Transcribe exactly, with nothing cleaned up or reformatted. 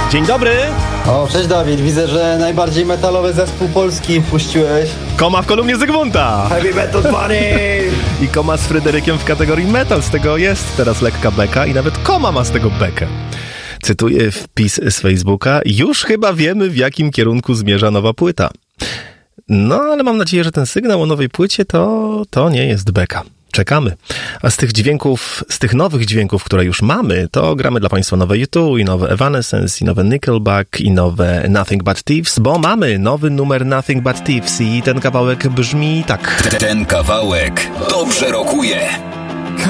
Dzień dobry. O, cześć Dawid, widzę, że najbardziej metalowy zespół Polski puściłeś. Koma w kolumnie Zygmunta. Heavy Metal Bunny! I Koma z Fryderykiem w kategorii metal. Z tego jest teraz lekka beka i nawet Koma ma z tego bekę. Cytuję wpis z Facebooka. Już chyba wiemy, w jakim kierunku zmierza nowa płyta. No, ale mam nadzieję, że ten sygnał o nowej płycie to, to nie jest beka. Czekamy. A z tych dźwięków, z tych nowych dźwięków, które już mamy, to gramy dla Państwa nowe U two, i nowe Evanescence, i nowe Nickelback, i nowe Nothing But Thieves, bo mamy nowy numer Nothing But Thieves i ten kawałek brzmi tak. Ten kawałek dobrze rokuje.